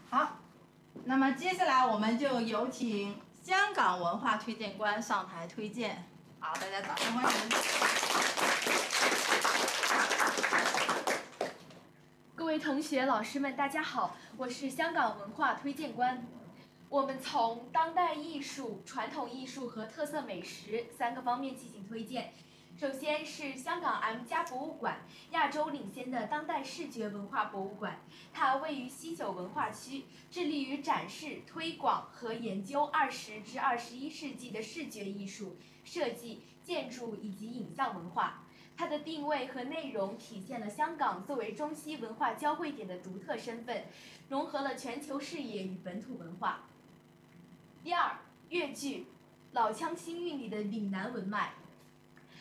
好，那么接下来我们就有请香港文化推荐官上台推荐。好，大家掌声欢迎。 各位同学、老师们，大家好，我是香港文化推荐官。我们从当代艺术、传统艺术和特色美食3个方面进行推荐。首先是香港 M+ 博物馆，亚洲领先的当代视觉文化博物馆，它位于西九文化区，致力于展示、推广和研究20至21世纪的视觉艺术、设计、建筑以及影像文化。它的定位和内容体现了香港作为中西文化交汇点的独特身份，融合了全球视野与本土文化。第二，粤剧，老腔新韵里的岭南文脉，